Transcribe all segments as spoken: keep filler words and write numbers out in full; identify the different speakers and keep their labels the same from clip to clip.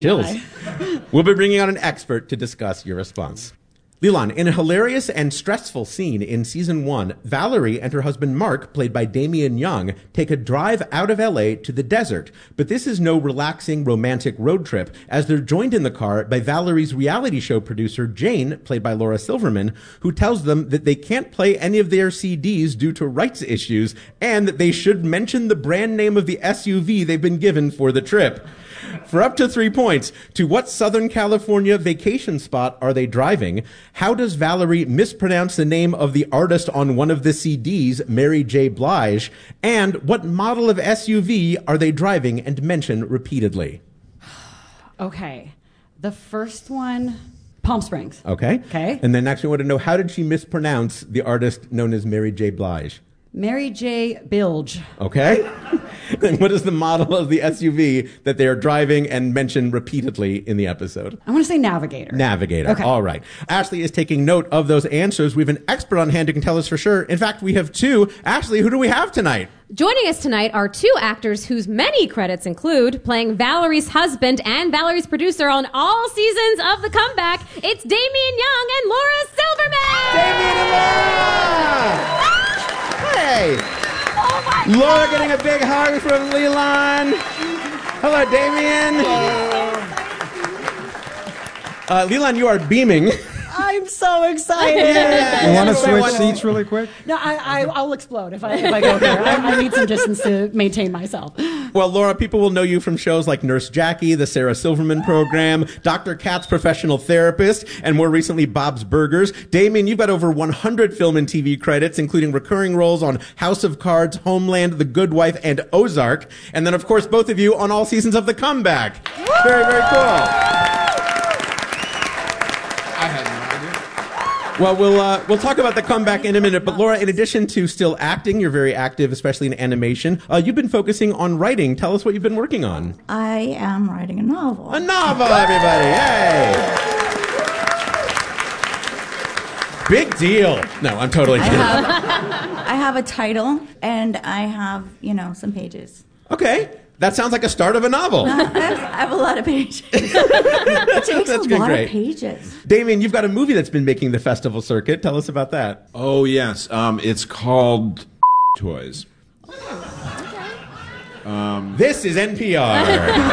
Speaker 1: Chills. We'll be bringing on an expert to discuss your response. Leland, in a hilarious and stressful scene in season one, Valerie and her husband Mark, played by Damian Young, take a drive out of L A to the desert. But this is no relaxing romantic road trip, as they're joined in the car by Valerie's reality show producer Jane, played by Laura Silverman, who tells them that they can't play any of their C Ds due to rights issues, and that they should mention the brand name of the S U V they've been given for the trip. For up to three points, to what Southern California vacation spot are they driving? How does Valerie mispronounce the name of the artist on one of the C Ds, Mary J. Blige? And what model of S U V are they driving and mention repeatedly?
Speaker 2: Okay. The first one, Palm Springs.
Speaker 1: Okay.
Speaker 2: Okay.
Speaker 1: And then next we want to know, how did she mispronounce the artist known as Mary J. Blige?
Speaker 2: Mary J. Bilge.
Speaker 1: Okay. And what is the model of the S U V that they are driving and mention repeatedly in the episode?
Speaker 2: I want to say Navigator.
Speaker 1: Navigator.
Speaker 2: Okay.
Speaker 1: All right. Ashley is taking note of those answers. We have an expert on hand who can tell us for sure. In fact, we have two. Ashley, who do we have tonight?
Speaker 3: Joining us tonight are two actors whose many credits include playing Valerie's husband and Valerie's producer on all seasons of The Comeback. It's Damian Young and Laura Silverman!
Speaker 1: Damian and Laura! Hey!
Speaker 3: Oh my
Speaker 1: Laura
Speaker 3: God.
Speaker 1: getting a big hug from Leland. Hello, Damian. Uh, Leland, you are beaming.
Speaker 2: I'm so excited.
Speaker 1: Yeah.
Speaker 4: You want to
Speaker 1: So
Speaker 4: switch seats really quick?
Speaker 2: No, I, I, I'll explode if I, if I go here. I, I need some distance to maintain myself.
Speaker 1: Well, Laura, people will know you from shows like Nurse Jackie, the Sarah Silverman program, Doctor Katz Professional Therapist, and more recently, Bob's Burgers. Damian, you've got over one hundred film and T V credits, including recurring roles on House of Cards, Homeland, The Good Wife, and Ozark. And then, of course, both of you on all seasons of The Comeback. Very, very cool.
Speaker 4: I had no idea.
Speaker 1: Well, we'll uh, we'll talk about The Comeback in a minute. But Laura, in addition to still acting, you're very active, especially in animation. Uh, you've been focusing on writing. Tell us what you've been working on.
Speaker 5: I am writing a novel.
Speaker 1: A novel, everybody! Yay! Big deal. No, I'm totally
Speaker 5: I
Speaker 1: kidding.
Speaker 5: have, I have a title, and I have, you know, some pages.
Speaker 1: Okay, that sounds like a start of a novel.
Speaker 5: I have, I have a lot of pages. It takes
Speaker 1: That's
Speaker 5: a
Speaker 1: good,
Speaker 5: lot
Speaker 1: great.
Speaker 5: of pages.
Speaker 1: Damien, you've got a movie that's been making the festival circuit. Tell us about that.
Speaker 6: Oh, yes. Um, it's called Toys.
Speaker 1: This is N P R.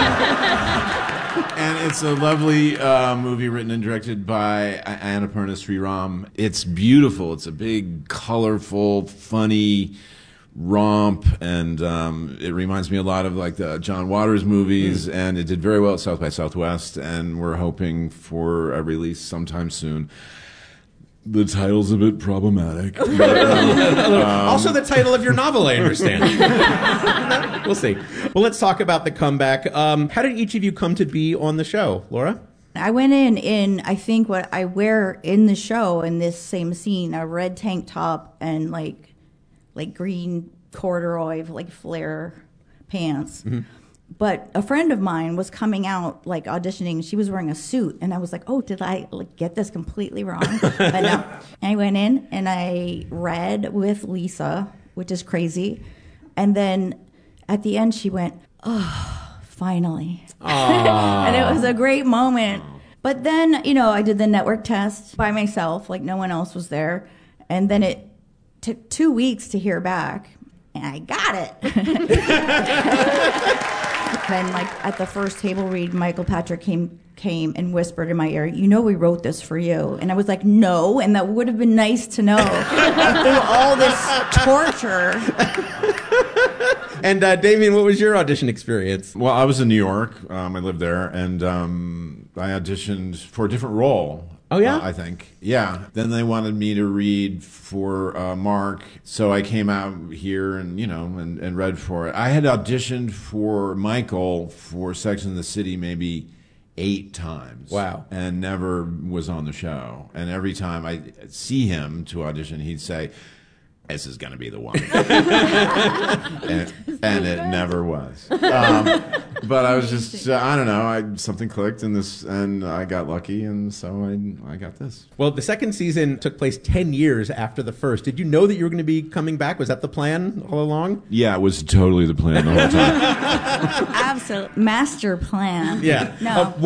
Speaker 6: And it's a lovely uh, movie written and directed by Annapurna Sriram. It's beautiful. It's a big, colorful, funny romp, and um, it reminds me a lot of like the John Waters movies, mm. and it did very well at South by Southwest, and we're hoping for a release sometime soon. The title's a bit problematic. But, um,
Speaker 1: Also the title of your novel, I understand. We'll see. Well, let's talk about The Comeback. Um, how did each of you come to be on the show? Laura?
Speaker 5: I went in in, I think, what I wear in the show in this same scene, a red tank top and like like green corduroy, like flare pants. Mm-hmm. But a friend of mine was coming out, like auditioning. She was wearing a suit, and I was like, "Oh, did I like get this completely wrong?" But no. And I went in and I read with Lisa, which is crazy. And then at the end, she went, "Oh, finally!" And it was a great moment. But then, you know, I did the network test by myself, like no one else was there, and then it took two weeks to hear back, and I got it. Then, like, at the first table read, Michael Patrick came came and whispered in my ear, "You know we wrote this for you." And I was like, "No," and that would have been nice to know. Through all this torture.
Speaker 1: And uh, Damien, what was your audition experience?
Speaker 6: well, I was in New York. Um, I lived there, and um, I auditioned for a different role.
Speaker 1: Oh, yeah?
Speaker 6: Uh, I think. Yeah. Then they wanted me to read for uh, Mark, so I came out here and, you know, and, and read for it. I had auditioned for Michael for Sex and the City maybe eight times.
Speaker 1: Wow.
Speaker 6: And never was on the show. And every time I see him to audition, he'd say, "This is going to be the one." and, and it never was. Um, but I was just, uh, I don't know, I something clicked in this, and I got lucky, and so I, I got this.
Speaker 1: Well, the second season took place ten years after the first. Did you know that you were going to be coming back? Was that the plan all along?
Speaker 6: Yeah, it was totally the plan the whole time.
Speaker 5: Absolute master plan.
Speaker 1: Yeah.
Speaker 5: No.
Speaker 1: Uh,